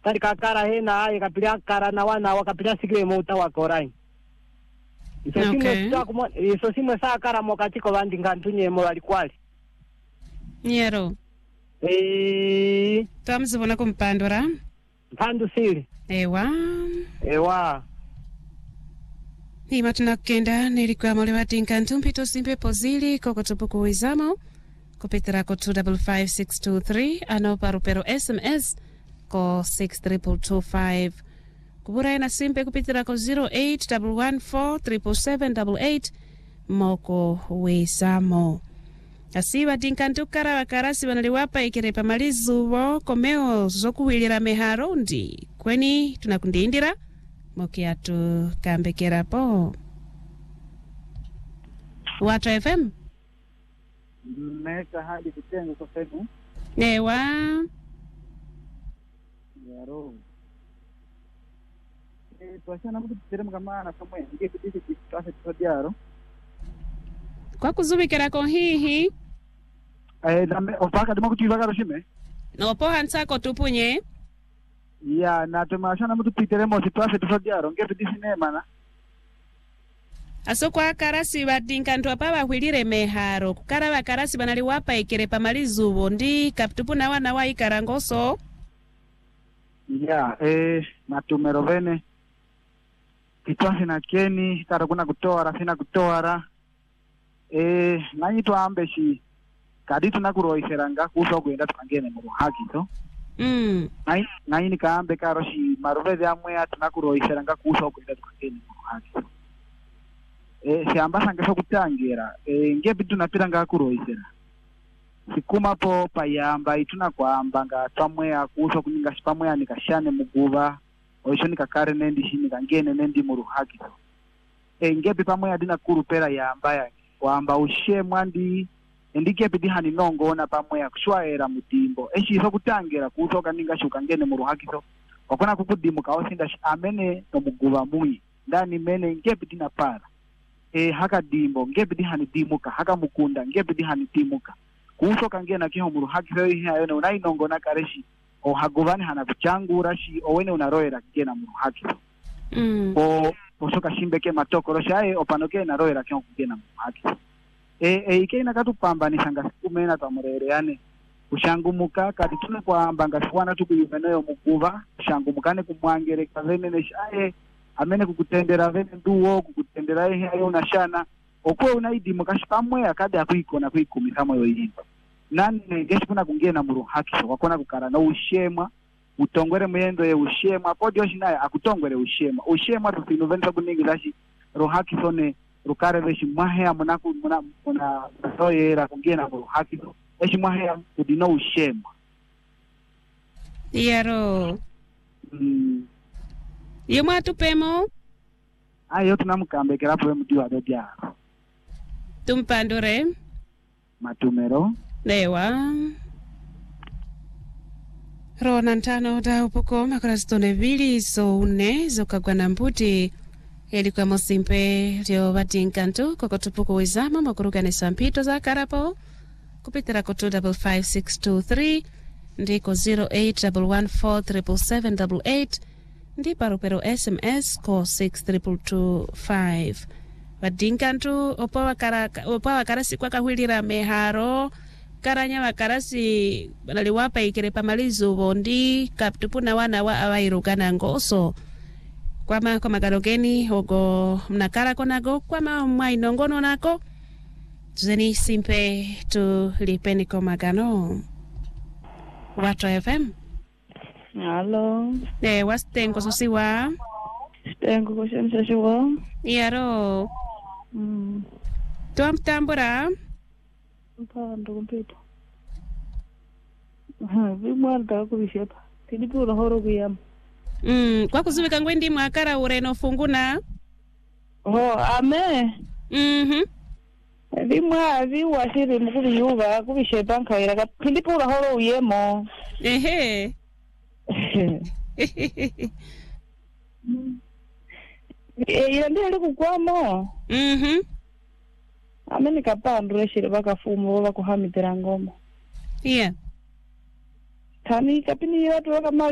kari kakara hena aye kapira kara na wana wakapira sikire mota wakorai iso simwe saa kara mokatiko bandi ngantunye mo alikwali Nyero tamzibona kumpandura mpandu sili ewa Hima tunakenda nilikuwa mole watinka ntumpito simpe pozili koko tupuku wizamo kupitira ko 255623 ano parupero SMS ko 63225 kubura ina simpe kupitira ko 0811437788 moko wizamo asiwa tinkantukara wakarasi wanaliwapa ikirepa malizuwo komeo zokuwilira meharundi kweni tunakundindira mokia tu kambekera po Watu FM Meka hadi kutengo kwa semu Ewa Yaro Tuwashana mtu tuteremu kama na samwe Nge kutisi kitase tutadiaro Kwa kuzubikera ko hihi Opaka dima kutivaga roshime Opo hansako tupunye Ya na tumashana mtu tuteremu Situase tutadiaro Nge kutisi neemana Aso kwa karasi badinkantu apa bahwilire meharo kukara bakarasi banaliwapa ikirepa malizubo ndi kapitupu na wana wa ikarangoso Ya natumero bene kitwasi na keni karakuna kutoara sina kutoara nanyi tuambeshi kadi tunakuroiseranga kuso kwenda tukangene mu haki to nanyi nikaambe karoshi marubede amwe tunakuroiseranga kuso kwenda tukangene mu haki to siamba sangeso kutangira ngebi tunapira ngakuroisera sikuma po payamba ituna kwamba nga pamwe akuso kuninga pamwe anikashane muguba oisho nikakare nendi shini kangene nendi mu ruhaki to ngebi pamwe adina kurupera yamba ya kwamba ushemwa ndi ndikebi dihani nongona pamwe akushwaera mutimbo eshiso kutangira kuso kaninga shuka ngene mu ruhaki to wakona kukudimuka osinda amene no muguba muyi ndani mene ngebi dina para haka dimbo ngebidi hani dimuka haka mukunda ngebidi hani dimuka kusoka ngena kiho mu ruhaki rero hiyo ne unainongo na kareshi o hagovani hana kuchangura shi owene unaroera kigena mu ruhaki osoka shimbeke matoko roshaye opanoke na roera kiho kugena mu ruhaki ikeina katupambanisha ngasikumena twamurereane kushangumuka kati tuna kwamba ngaswana tukuyumeneyo mukuva kushangumukane kumwangere kavene shaye amene kukutendera vene nduwo kukutendera ehe ayo unashana okwe unaidimu kashipamwe akade akuikona kuikumisa moyo yimba nane ngeshipuna kungena mu ruhaki wakona kukara na ushemwa utongwere muyendo ye ushemwa podi yoshi naye akutongwere ushemwa tusinuvenza kuningi lashi ruhaki sone rukare veshi mwahea muna soyera kungena mu ruhaki eshi mwahea kudino ushemwa Yaro Yoma tupemo ayo tunamukambekera po mutiwa bebya tumpandure matumero Lewa Rona ntano da upoko makarastone vili so une zokagwa na mbuti Elikuwa mosimpe lio batinkantu koko tupuko wizama makurugane sampito za karapo kupitira ko 255623 ndiko 0811437788 ndi parupero SMS ko 63225 badinkantu opa wakarasi kwa kahwilira meharo karanya wakarasi naliwapa ikirepa malizu bondi kaptupu na wana wa awairukana ngoso kwa magalogeni ogo mnakara konago kwa mwainongono nako tuzeni simpe tu lipeni ko magano Watu FM Halo. Wastengo sosiwa. Stengo kushemsha shuwa. Yaro. Tuwa mtambura. Mpando kumpito. Vimwanda kubishepa. Tidipula horo kuyama. Kwa kuzubika ngwendi mwakara ureno funguna. Ame. Viwashiri mkuli yuga kubishepa nkaira. Tidipula horo uyemo. Ehe. Yandele kukwamo. Ameni kapandure shire bakafumo bakuhamitira ngoma. Yeah. Tani kapini watu waka